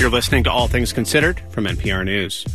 You're listening to All Things Considered from NPR News.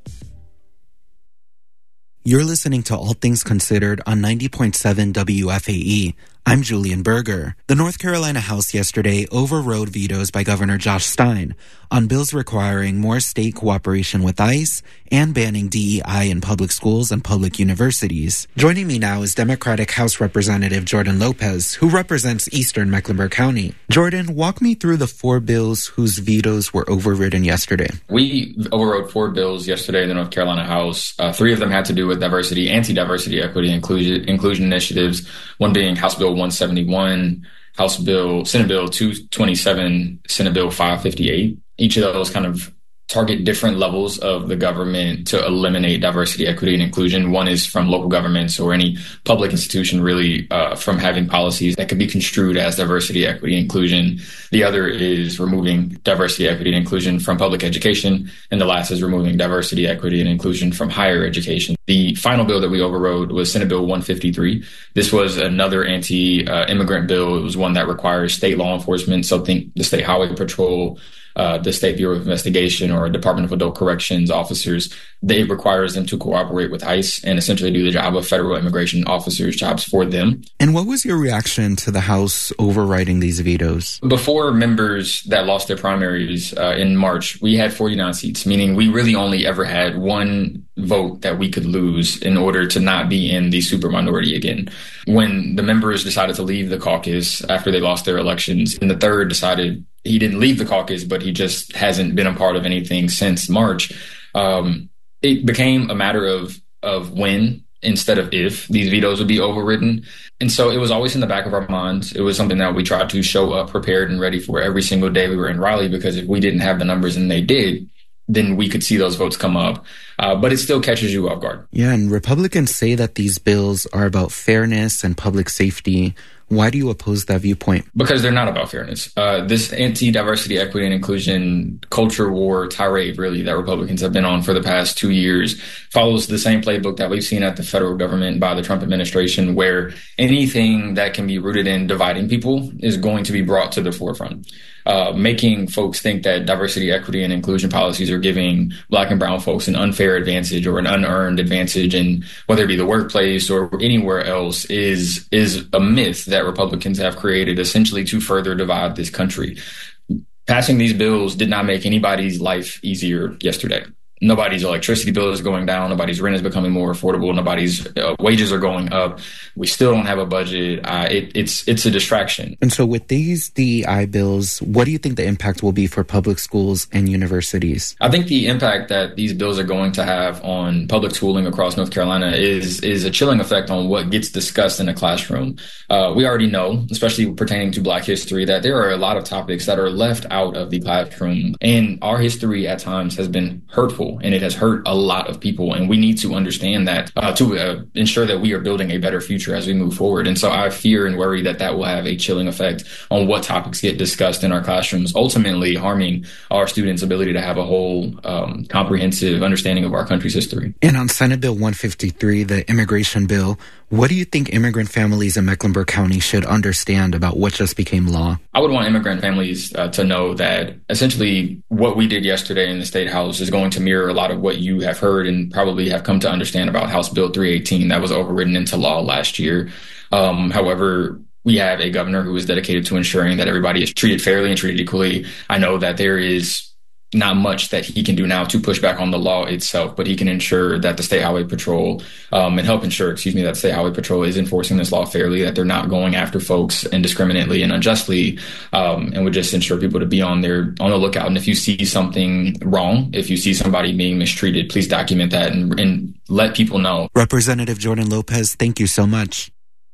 You're listening to All Things Considered on 90.7 WFAE. I'm Julian Berger. The North Carolina House yesterday overrode vetoes by Governor Josh Stein on bills requiring more state cooperation with ICE and banning DEI in public schools and public universities. Joining me now is Democratic House Representative Jordan Lopez, who represents Eastern Mecklenburg County. Jordan, walk me through the 4 bills whose vetoes were overridden yesterday. We overrode 4 bills yesterday in the North Carolina House. 3 of them had to do with diversity, anti-diversity, equity, inclusion initiatives, one being House Bill 171, Senate Bill 227, Senate Bill 558. Each of those kind of target different levels of the government to eliminate diversity, equity, and inclusion. One is from local governments or any public institution really from having policies that could be construed as diversity, equity, and inclusion. The other is removing diversity, equity, and inclusion from public education. And the last is removing diversity, equity, and inclusion from higher education. The final bill that we overrode was Senate Bill 153. This was another anti-immigrant bill. It was one that requires state law enforcement. So think the State Highway Patrol, the State Bureau of Investigation, or Department of Adult Corrections officers. It requires them to cooperate with ICE and essentially do the job of federal immigration officers' jobs for them. And what was your reaction to the House overriding these vetoes? Before members that lost their primaries in March, we had 49 seats, meaning we really only ever had one vote that we could lose in order to not be in the super minority again. When the members decided to leave the caucus after they lost their elections, and the third decided he didn't leave the caucus, but he just hasn't been a part of anything since March, it became a matter of when instead of if these vetoes would be overridden. And so it was always in the back of our minds. It was something that we tried to show up prepared and ready for every single day we were in Raleigh, because if we didn't have the numbers and they did, then we could see those votes come up. But it still catches you off guard. Yeah, and Republicans say that these bills are about fairness and public safety. Why do you oppose that viewpoint? Because they're not about fairness. This anti-diversity, equity, and inclusion culture war tirade, really, that Republicans have been on for the past 2 years follows the same playbook that we've seen at the federal government by the Trump administration, where anything that can be rooted in dividing people is going to be brought to the forefront. Making folks think that diversity, equity, and inclusion policies are giving Black and brown folks an unfair advantage or an unearned advantage in whether it be the workplace or anywhere else is a myth that Republicans have created essentially to further divide this country. Passing these bills did not make anybody's life easier yesterday. Nobody's electricity bill is going down. Nobody's rent is becoming more affordable. Nobody's wages are going up. We still don't have a budget. It's a distraction. And so with these DEI bills, what do you think the impact will be for public schools and universities? I think the impact that these bills are going to have on public schooling across North Carolina is a chilling effect on what gets discussed in a classroom. We already know, especially pertaining to Black history, that there are a lot of topics that are left out of the classroom. And our history at times has been hurtful, and it has hurt a lot of people. And we need to understand that to ensure that we are building a better future as we move forward. And so I fear and worry that will have a chilling effect on what topics get discussed in our classrooms, ultimately harming our students' ability to have a whole comprehensive understanding of our country's history. And on Senate Bill 153, the immigration bill, what do you think immigrant families in Mecklenburg County should understand about what just became law? I would want immigrant families to know that essentially what we did yesterday in the State House is going to mirror a lot of what you have heard and probably have come to understand about House Bill 318 that was overridden into law last year. However, we have a governor who is dedicated to ensuring that everybody is treated fairly and treated equally. I know that there is not much that he can do now to push back on the law itself, but he can ensure that the State Highway Patrol and help ensure, that the State Highway Patrol is enforcing this law fairly, that they're not going after folks indiscriminately and unjustly, and would just ensure people to be on the lookout. And if you see something wrong, if you see somebody being mistreated, please document that and let people know. Representative Jordan Lopez, thank you so much.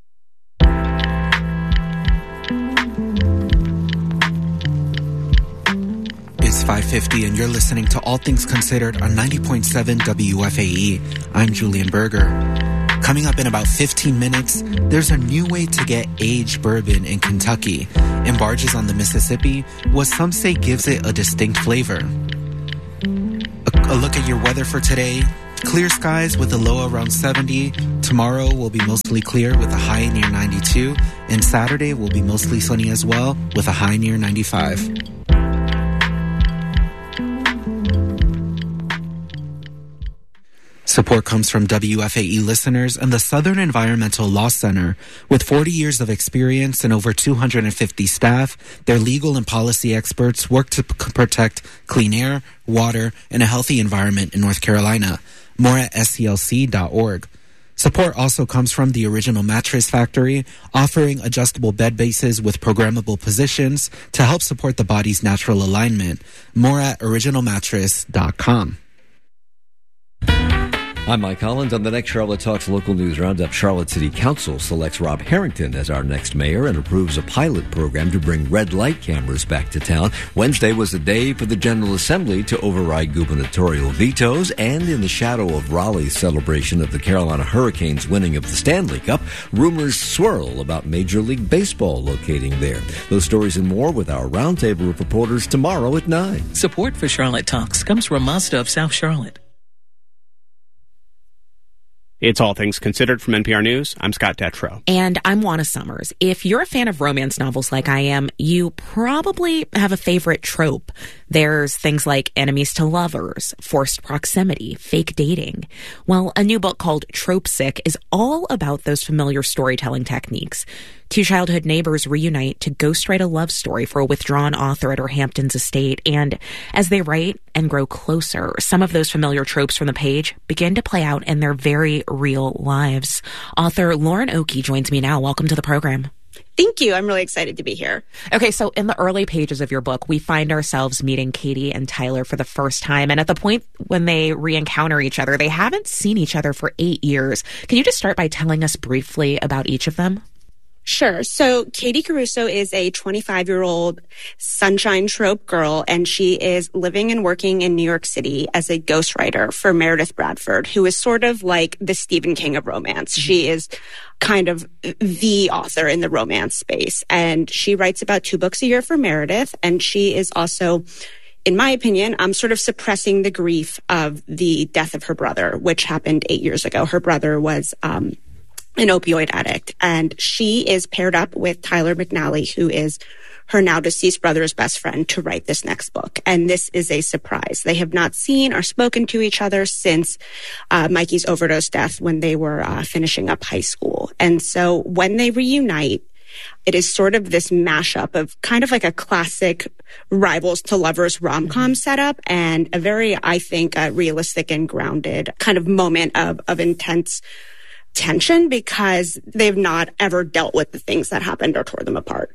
It's 5:50 and you're listening to All Things Considered on 90.7 WFAE. I'm Julian Berger. Coming up in about 15 minutes, there's a new way to get aged bourbon in Kentucky in barges on the Mississippi, what some say gives it a distinct flavor. A look at your weather for today. Clear skies with a low around 70. Tomorrow will be mostly clear with a high near 92. And Saturday will be mostly sunny as well with a high near 95. Support comes from WFAE listeners and the Southern Environmental Law Center. With 40 years of experience and over 250 staff, their legal and policy experts work to protect clean air, water, and a healthy environment in North Carolina. More at sclc.org. Support also comes from the Original Mattress Factory, offering adjustable bed bases with programmable positions to help support the body's natural alignment. More at originalmattress.com. I'm Mike Collins. On the next Charlotte Talks Local News Roundup, Charlotte City Council selects Rob Harrington as our next mayor and approves a pilot program to bring red light cameras back to town. Wednesday was the day for the General Assembly to override gubernatorial vetoes, and in the shadow of Raleigh's celebration of the Carolina Hurricanes winning of the Stanley Cup, rumors swirl about Major League Baseball locating there. Those stories and more with our roundtable of reporters tomorrow at 9. Support for Charlotte Talks comes from Mazda of South Charlotte. It's All Things Considered from NPR News. I'm Scott Detrow. And I'm Juana Summers. If you're a fan of romance novels like I am, you probably have a favorite trope. There's things like enemies to lovers, forced proximity, fake dating. Well, a new book called Trope Sick is all about those familiar storytelling techniques. Two childhood neighbors reunite to ghostwrite a love story for a withdrawn author at her Hamptons estate. And as they write and grow closer, some of those familiar tropes from the page begin to play out in their very real lives. Author Lauren Oakey joins me now. Welcome to the program. Thank you. I'm really excited to be here. Okay, so in the early pages of your book, we find ourselves meeting Katie and Tyler for the first time. And at the point when they re-encounter each other, they haven't seen each other for 8 years. Can you just start by telling us briefly about each of them? Sure. So Katie Caruso is a 25-year-old sunshine trope girl, and she is living and working in New York City as a ghostwriter for Meredith Bradford, who is sort of like the Stephen King of romance. She is kind of the author in the romance space, and she writes about 2 books a year for Meredith, and she is also, in my opinion, sort of suppressing the grief of the death of her brother, which happened 8 years ago. Her brother was an opioid addict, and she is paired up with Tyler McNally, who is her now deceased brother's best friend, to write this next book. And this is a surprise. They have not seen or spoken to each other since Mikey's overdose death when they were finishing up high school. And so when they reunite, it is sort of this mashup of kind of like a classic rivals to lovers rom-com setup and a very, I think, realistic and grounded kind of moment of intense tension, because they've not ever dealt with the things that happened or tore them apart.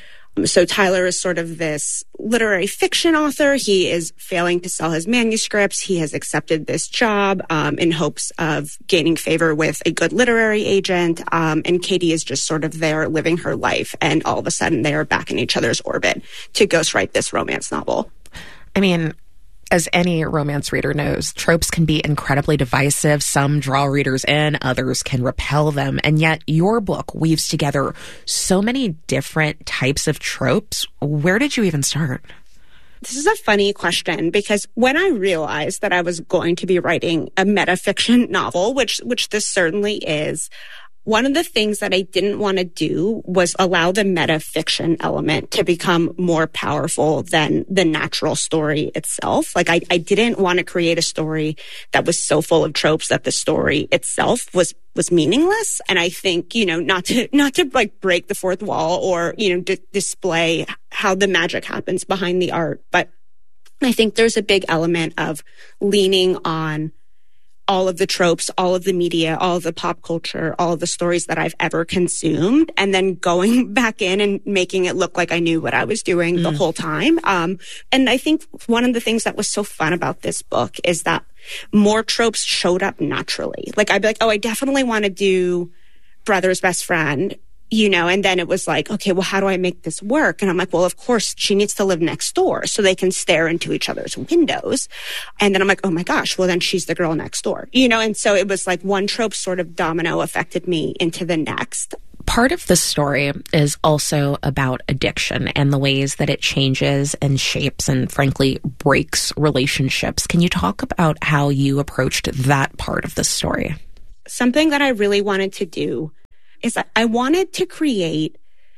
So Tyler is sort of this literary fiction author. He is failing to sell his manuscripts. He has accepted this job in hopes of gaining favor with a good literary agent. And Katie is just sort of there living her life. And all of a sudden they are back in each other's orbit to ghostwrite this romance novel. I mean, as any romance reader knows, tropes can be incredibly divisive. Some draw readers in, others can repel them. And yet your book weaves together so many different types of tropes. Where did you even start? This is a funny question, because when I realized that I was going to be writing a metafiction novel, which this certainly is, one of the things that I didn't want to do was allow the metafiction element to become more powerful than the natural story itself. Like I didn't want to create a story that was so full of tropes that the story itself was meaningless. And I think, not to like break the fourth wall or, display how the magic happens behind the art. But I think there's a big element of leaning on all of the tropes, all of the media, all of the pop culture, all of the stories that I've ever consumed, and then going back in and making it look like I knew what I was doing the whole time. And I think one of the things that was so fun about this book is that more tropes showed up naturally. Like I'd be like, oh, I definitely want to do brother's best friend, and then it was like, okay, well, how do I make this work? And I'm like, well, of course, she needs to live next door so they can stare into each other's windows. And then I'm like, oh my gosh, well, then she's the girl next door, and so it was like one trope sort of domino affected me into the next. Part of the story is also about addiction and the ways that it changes and shapes and, frankly, breaks relationships. Can you talk about how you approached that part of the story? Something that I really wanted to do is that I wanted to create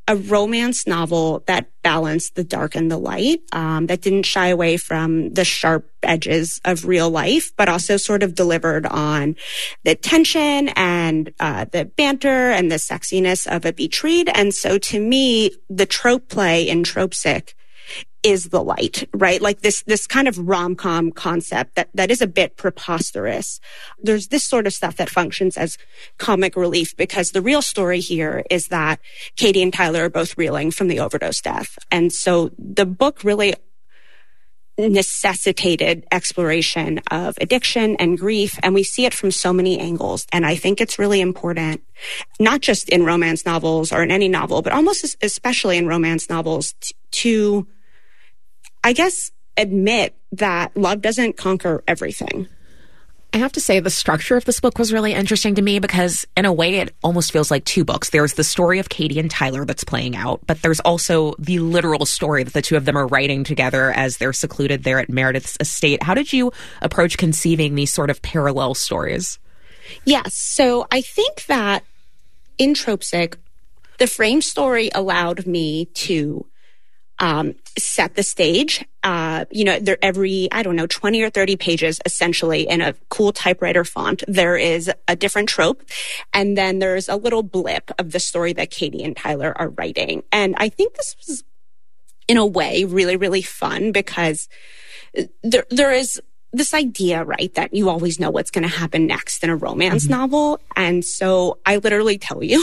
a romance novel that balanced the dark and the light, that didn't shy away from the sharp edges of real life, but also sort of delivered on the tension and the banter and the sexiness of a beach read. And so to me, the trope play in Tropesick is the light, right? Like this kind of rom-com concept that is a bit preposterous. There's this sort of stuff that functions as comic relief because the real story here is that Katie and Tyler are both reeling from the overdose death. And so the book really necessitated exploration of addiction and grief, and we see it from so many angles. And I think it's really important, not just in romance novels or in any novel, but almost especially in romance novels to I guess, admit that love doesn't conquer everything. I have to say the structure of this book was really interesting to me because in a way it almost feels like two books. There's the story of Katie and Tyler that's playing out, but there's also the literal story that the two of them are writing together as they're secluded there at Meredith's estate. How did you approach conceiving these sort of parallel stories? Yes. So I think that in Tropesick, the frame story allowed me to set the stage. They're every, 20 or 30 pages, essentially, in a cool typewriter font. There is a different trope. And then there's a little blip of the story that Katie and Tyler are writing. And I think this was, in a way, really, really fun because there is this idea, right, that you always know what's going to happen next in a romance novel. And so I literally tell you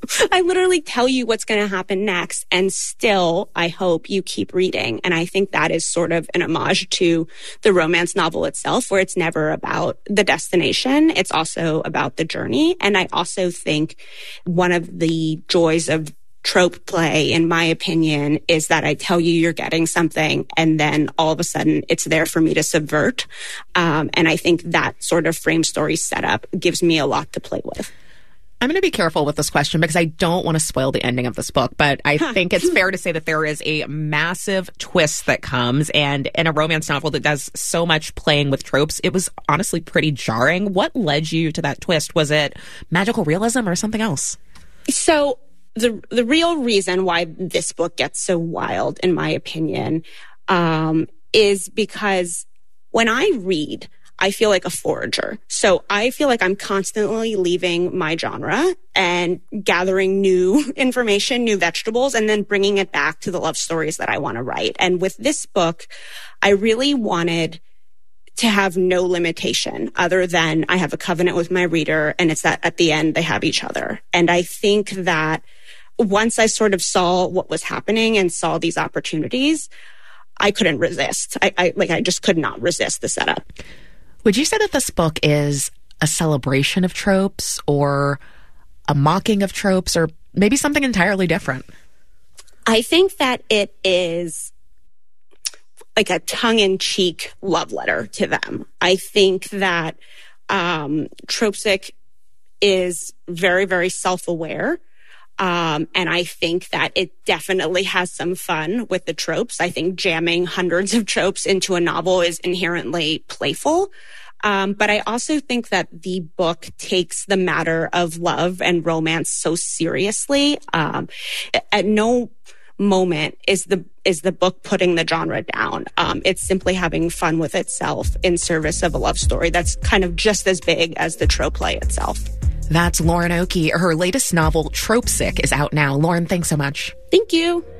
what's going to happen next. And still, I hope you keep reading. And I think that is sort of an homage to the romance novel itself, where it's never about the destination. It's also about the journey. And I also think one of the joys of trope play, in my opinion, is that I tell you you're getting something and then all of a sudden it's there for me to subvert. And I think that sort of frame story setup gives me a lot to play with. I'm going to be careful with this question because I don't want to spoil the ending of this book, but I think it's fair to say that there is a massive twist that comes, and in a romance novel that does so much playing with tropes, it was honestly pretty jarring. What led you to that twist? Was it magical realism or something else? So the real reason why this book gets so wild, in my opinion, is because when I read, I feel like a forager. So I feel like I'm constantly leaving my genre and gathering new information, new vegetables, and then bringing it back to the love stories that I want to write. And with this book, I really wanted to have no limitation other than I have a covenant with my reader, and it's that at the end they have each other. And I think that once I sort of saw what was happening and saw these opportunities, I couldn't resist. I just could not resist the setup. Would you say that this book is a celebration of tropes or a mocking of tropes or maybe something entirely different? I think that it is like a tongue-in-cheek love letter to them. I think that Tropesick is very, very self-aware. And I think that it definitely has some fun with the tropes. I think jamming hundreds of tropes into a novel is inherently playful. But I also think that the book takes the matter of love and romance so seriously. At no moment is the book putting the genre down. It's simply having fun with itself in service of a love story that's kind of just as big as the trope play itself. That's Lauren Oakey. Her latest novel, Tropesick, is out now. Lauren, thanks so much. Thank you.